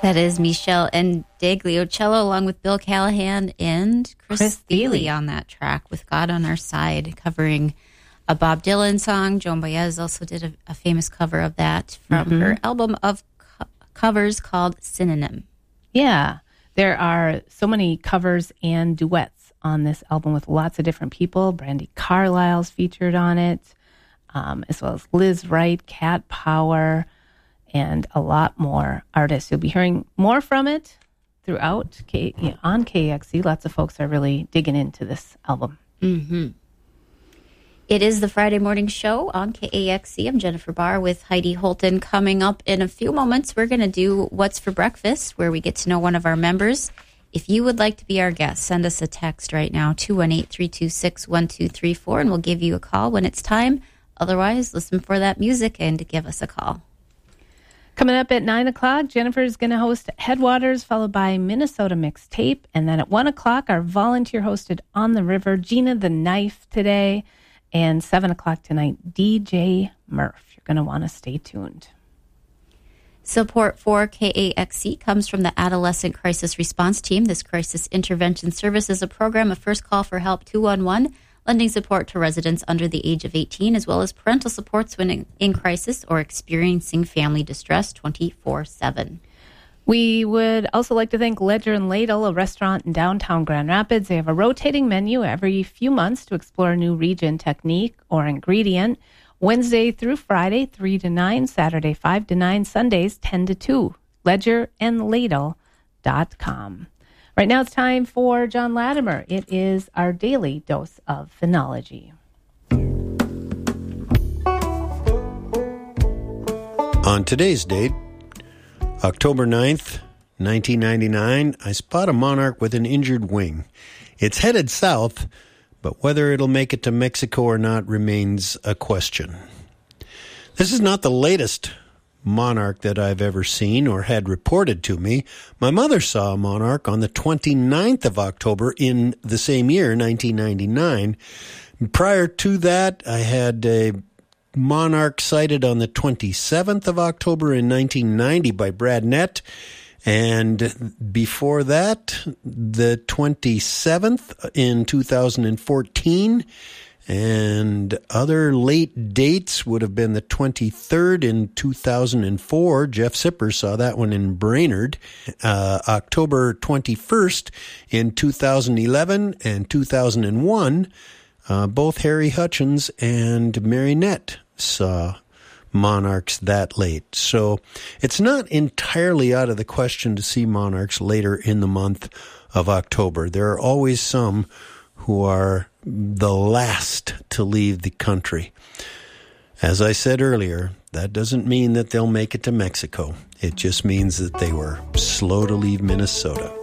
That is Michelle and Dagliocello along with Bill Callahan and Chris Thile on that track with God on Our Side, covering a Bob Dylan song. Joan Baez also did a famous cover of that from her album of covers called Synonym. Yeah, there are so many covers and duets on this album with lots of different people. Brandi Carlile's featured on it, as well as Liz Wright, Cat Power, and a lot more artists. You'll be hearing more from it throughout on KXC. Lots of folks are really digging into this album. Mm-hmm. It is the Friday morning show on KAXC. I'm Jennifer Barr with Heidi Holton. Coming up in a few moments, we're going to do What's for Breakfast, where we get to know one of our members. If you would like to be our guest, send us a text right now, 218-326-1234, and we'll give you a call when it's time. Otherwise, listen for that music and give us a call. Coming up at 9 o'clock, Jennifer is going to host Headwaters, followed by Minnesota Mixtape. And then at 1 o'clock, our volunteer-hosted On the River, Gina the Knife today. And 7 o'clock tonight, DJ Murph. You're going to want to stay tuned. Support for KAXC comes from the Adolescent Crisis Response Team. This crisis intervention service is a program of First Call for Help 211, lending support to residents under the age of 18, as well as parental supports when in crisis or experiencing family distress 24/7. We would also like to thank Ledger and Ladle, a restaurant in downtown Grand Rapids. They have a rotating menu every few months to explore a new region, technique, or ingredient. Wednesday through Friday, 3 to 9, Saturday, 5 to 9, Sundays, 10 to 2. LedgerandLadle.com. Right now it's time for John Latimer. It is our daily dose of phenology. On today's date, October 9th, 1999, I spot a monarch with an injured wing. It's headed south, but whether it'll make it to Mexico or not remains a question. This is not the latest monarch that I've ever seen or had reported to me. My mother saw a monarch on the 29th of October in the same year, 1999. Prior to that, I had a monarch sighted on the 27th of October in 1990 by Brad Nett. And before that, the 27th in 2014. And other late dates would have been the 23rd in 2004. Jeff Sipper saw that one in Brainerd. October 21st in 2011 and 2001. Both Harry Hutchins and Mary Nett saw monarchs that late. So it's not entirely out of the question to see monarchs later in the month of October. There are always some who are the last to leave the country. As I said earlier, that doesn't mean that they'll make it to Mexico. It just means that they were slow to leave Minnesota.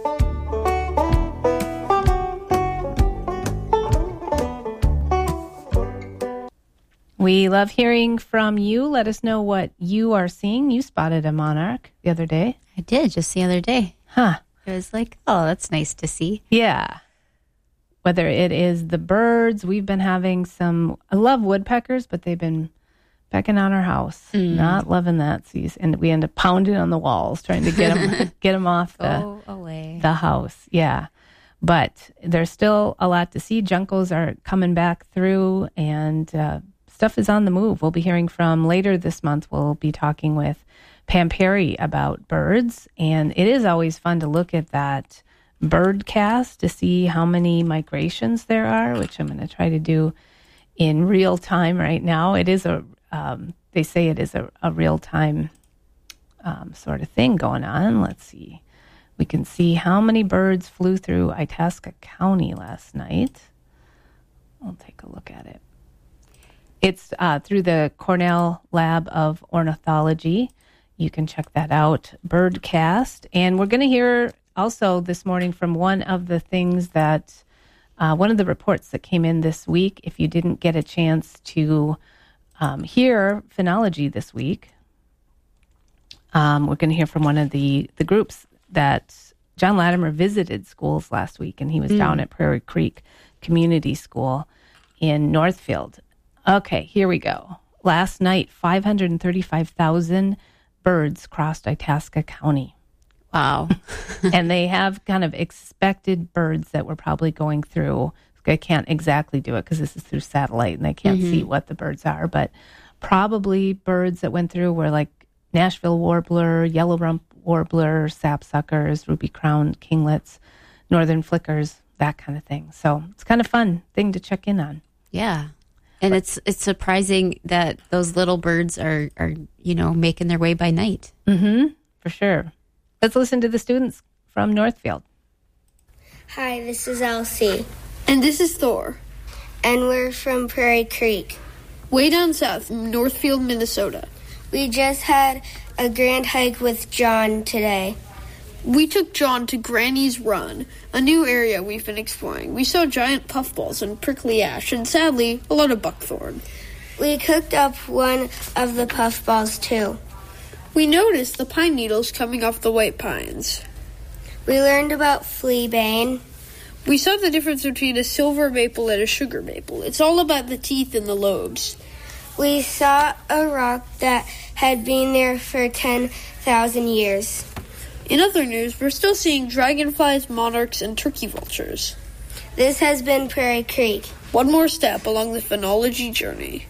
We love hearing from you. Let us know what you are seeing. You spotted a monarch the other day. I did, just the other day. Huh. It was like, oh, that's nice to see. Yeah. Whether it is the birds, we've been having some, I love woodpeckers, but they've been pecking on our house. Not loving that. And we end up pounding on the walls, trying to get them off the house. Yeah. But there's still a lot to see. Juncos are coming back through, and stuff is on the move. We'll be hearing from later this month. We'll be talking with Pam Perry about birds, and it is always fun to look at that birdcast to see how many migrations there are, which I'm going to try to do in real time right now. It is they say it is a real time sort of thing going on. Let's see. We can see how many birds flew through Itasca County last night. We'll take a look at it. It's through the Cornell Lab of Ornithology. You can check that out, Birdcast. And we're going to hear also this morning from one of the things that, one of the reports that came in this week. If you didn't get a chance to hear Phenology this week, we're going to hear from one of the groups that John Latimer visited schools last week, and he was down at Prairie Creek Community School in Northfield. Okay, here we go. Last night, 535,000 birds crossed Itasca County. Wow. And they have kind of expected birds that we're probably going through. I can't exactly do it because this is through satellite and they can't see what the birds are, but probably birds that went through were like Nashville warbler, yellow rump warbler, sapsuckers, ruby crown kinglets, northern flickers, that kind of thing. So it's kind of fun thing to check in on. Yeah. And it's surprising that those little birds are making their way by night. Mm-hmm. For sure. Let's listen to the students from Northfield. Hi, this is Elsie. And this is Thor. And we're from Prairie Creek. Way down south, Northfield, Minnesota. We just had a grand hike with John today. We took John to Granny's Run, a new area we've been exploring. We saw giant puffballs and prickly ash, and sadly, a lot of buckthorn. We cooked up one of the puffballs, too. We noticed the pine needles coming off the white pines. We learned about fleabane. We saw the difference between a silver maple and a sugar maple. It's all about the teeth and the lobes. We saw a rock that had been there for 10,000 years. In other news, we're still seeing dragonflies, monarchs, and turkey vultures. This has been Prairie Creek. One more step along the phenology journey.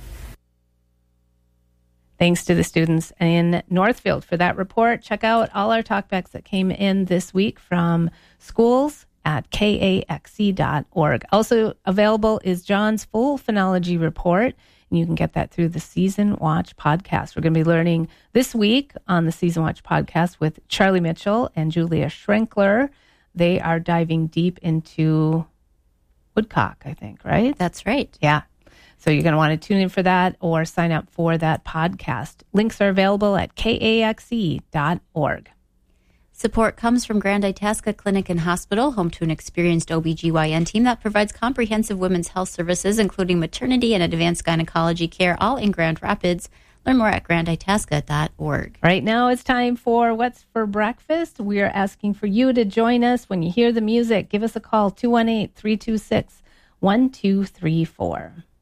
Thanks to the students in Northfield for that report. Check out all our talkbacks that came in this week from schools at kaxc.org. Also available is John's full phenology report, and you can get that through the Season Watch podcast. We're going to be learning this week on the Season Watch podcast with Charlie Mitchell and Julia Schrenkler. They are diving deep into woodcock, I think, right? That's right. Yeah. So you're going to want to tune in for that or sign up for that podcast. Links are available at kaxe.org. Support comes from Grand Itasca Clinic and Hospital, home to an experienced OBGYN team that provides comprehensive women's health services, including maternity and advanced gynecology care, all in Grand Rapids. Learn more at granditasca.org. Right now it's time for What's for Breakfast. We are asking for you to join us. When you hear the music, give us a call, 218-326-1234.